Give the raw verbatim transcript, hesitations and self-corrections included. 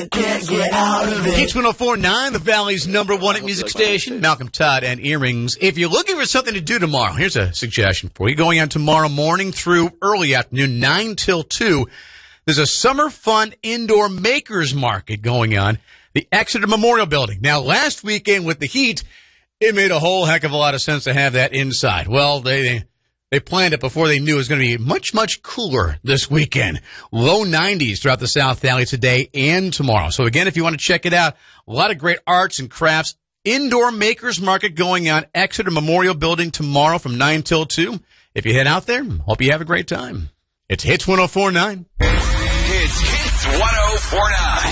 Can't get out of it. Hits one oh four point nine, the Valley's number one at music station. Malcolm Todd and Earrings. If you're looking for something to do tomorrow, here's a suggestion for you. Going on tomorrow morning through early afternoon, nine till two, there's a summer fun indoor makers market going on, the Exeter Memorial Building. Now, last weekend with the heat, it made a whole heck of a lot of sense to have that inside. Well, they they planned it before they knew it was going to be much, much cooler this weekend. Low nineties throughout the South Valley today and tomorrow. So, again, if you want to check it out, a lot of great arts and crafts. Indoor makers market going on, Exeter Memorial Building tomorrow from nine till two. If you head out there, hope you have a great time. It's Hits one oh four point nine. It's Hits one oh four point nine.